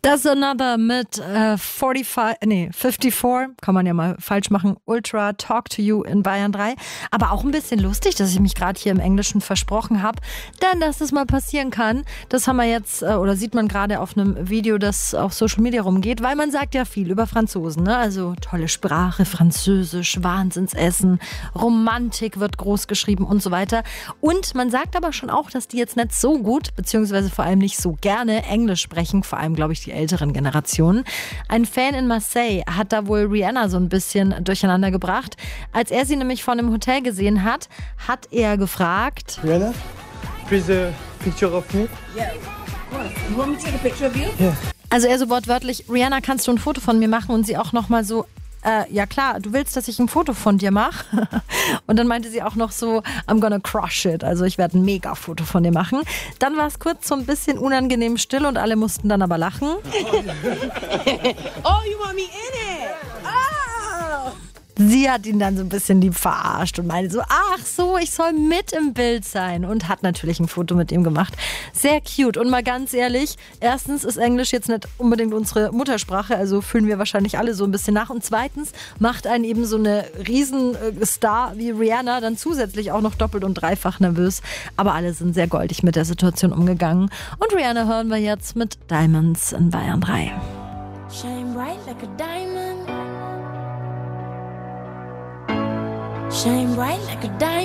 Das ist Another mit 54, kann man ja mal falsch machen, Ultra Talk to You in Bayern 3. Aber auch ein bisschen lustig, dass ich mich gerade hier im Englischen versprochen habe. Denn dass das mal passieren kann, das haben wir jetzt, oder sieht man gerade auf einem Video, das auf Social Media rumgeht, weil man sagt ja viel über Franzosen, ne? Also tolle Sprache, Französisch, Wahnsinnsessen, Romantik wird groß geschrieben und so weiter. Und man sagt aber schon auch, dass die jetzt nicht so gut, beziehungsweise vor allem nicht so gerne Englisch sprechen, vor allem, glaube ich, die älteren Generationen. Ein Fan in Marseille hat da wohl Rihanna so ein bisschen durcheinander gebracht. Als er sie nämlich vor einem Hotel gesehen hat, hat er gefragt: Rihanna, please a picture of me. Yeah. You want me to take a picture of you? Yeah. Also er so wortwörtlich: Rihanna, kannst du ein Foto von mir machen? Und sie auch nochmal so: ja klar, du willst, dass ich ein Foto von dir mache? Und dann meinte sie auch noch so: I'm gonna crush it. Also ich werde ein Mega-Foto von dir machen. Dann war es kurz so ein bisschen unangenehm still und alle mussten dann aber lachen. Oh, you want me in it? Oh! Sie hat ihn dann so ein bisschen lieb verarscht und meinte so: ach so, ich soll mit im Bild sein, und hat natürlich ein Foto mit ihm gemacht. Sehr cute. Und mal ganz ehrlich, erstens ist Englisch jetzt nicht unbedingt unsere Muttersprache, also fühlen wir wahrscheinlich alle so ein bisschen nach. Und zweitens macht einen eben so eine Riesenstar wie Rihanna dann zusätzlich auch noch doppelt und dreifach nervös. Aber alle sind sehr goldig mit der Situation umgegangen. Und Rihanna hören wir jetzt mit Diamonds in Bayern 3. Shine bright like a diamond. Shine bright like a diamond.